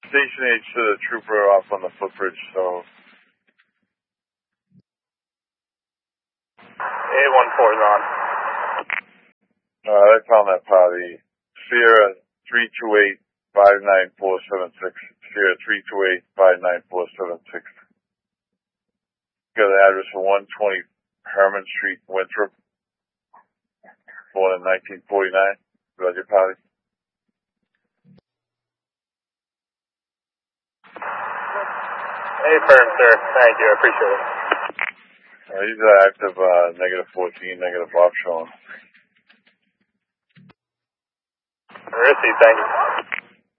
Station H to the trooper off on the footbridge, so. 814 is on. I found that party. Sierra 328-59476. Sierra 328-59476. Got an address for 120 Herman Street, Winthrop. Born in 1949. Roger, party. Affirm, sir. Thank you. I appreciate it. He's active, -14, negative offshore. Receive, thank you.